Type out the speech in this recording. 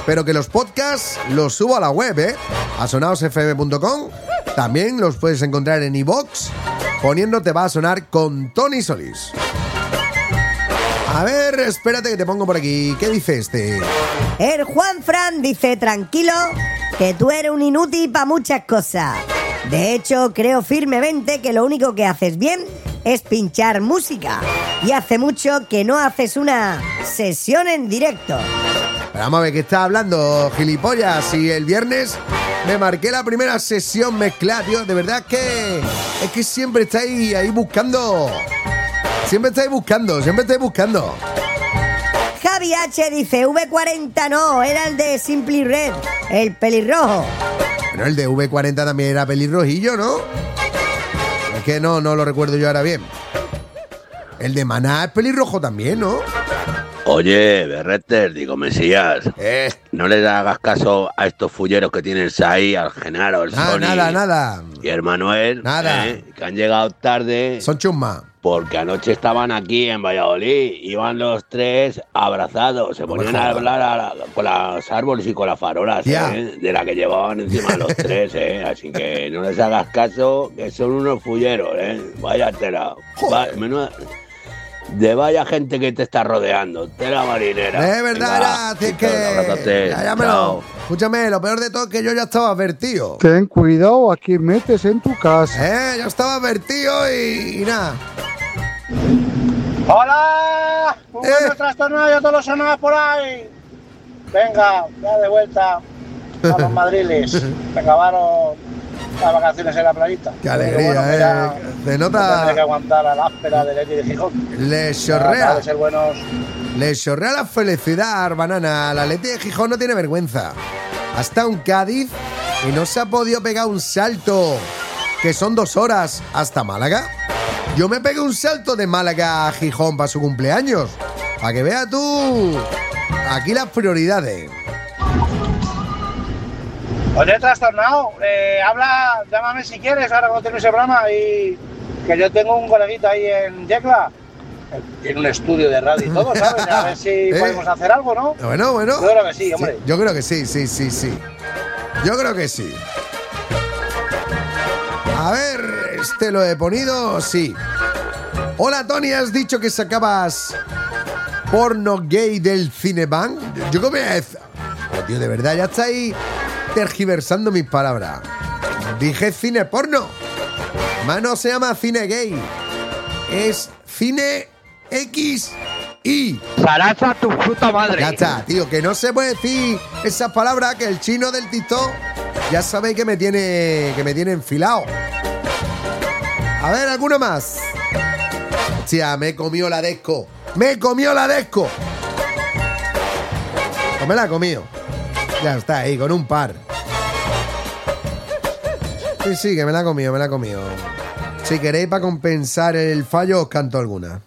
pero que los podcasts los subo a la web, a sonadosfm.com. También los puedes encontrar en iVoox, poniendo Te va a sonar con Tony Solís. A ver, espérate que te pongo por aquí. ¿Qué dice este? El Juan Fran dice: tranquilo, que tú eres un inútil para muchas cosas. De hecho, creo firmemente que lo único que haces bien es pinchar música. Y hace mucho que no haces una sesión en directo. Pero vamos a ver, ¿qué estás hablando, gilipollas? Si el viernes me marqué la primera sesión mezclada, tío. De verdad es que siempre estáis ahí buscando. Siempre estáis buscando. Javi H dice: V40 no, era el de Simply Red, el pelirrojo. Pero el de V40 también era pelirrojillo, ¿no? Es que no lo recuerdo yo ahora bien. El de Maná es pelirrojo también, ¿no? Oye, Berreter, digo, Mesías, no le hagas caso a estos fulleros que tienes ahí, al Genaro, el Sony. Nada. Y el Manuel, que han llegado tarde. Son chusma. Porque anoche estaban aquí en Valladolid, iban los tres abrazados, se ponían a hablar con los árboles y con las farolas, de la que llevaban encima los tres, así que no les hagas caso, que son unos fulleros, vaya tela, vaya gente que te está rodeando, tela marinera. Es verdad, ya me lo... Escúchame, lo peor de todo es que yo ya estaba advertido. Ten cuidado a quien metes en tu casa. Yo estaba advertido y nada. ¡Hola! Un buen trastornado a todos los sonados por ahí. Venga, ya de vuelta a los madriles. Se acabaron las vacaciones en la playita. ¡Qué alegría, Se nota... Tiene que aguantar a la áspera de Leti de Gijón. Le chorrea. Le chorrea la felicidad, banana. La Leti de Gijón no tiene vergüenza. Hasta un Cádiz y no se ha podido pegar un salto, que son 2 horas, hasta Málaga. Yo me pegué un salto de Málaga a Gijón para su cumpleaños. Para que veas tú aquí las prioridades. Oye, trastornado, llámame si quieres ahora cuando termine ese programa, y que yo tengo un coleguita ahí en Yecla. Tiene un estudio de radio y todo, ¿sabes? A ver si podemos hacer algo, ¿no? Bueno. Yo creo que sí, hombre. Yo creo que sí. Yo creo que sí. A ver, lo he ponido, sí. Hola, Tony, has dicho que sacabas porno gay del Cinebank. Yo como tío, de verdad, ya estáis tergiversando mis palabras. Dije cine porno. Mano, se llama cine gay. Es cine XI. Zaraza tu puta madre. Ya está, tío, que no se puede decir esas palabras, que el chino del TikTok ya sabéis que me tiene enfilado. A ver, ¿alguno más? Hostia, me comió la Desco. Pues me la he comido. Ya está ahí, con un par. Sí, que me la he comido. Si queréis, para compensar el fallo, os canto alguna.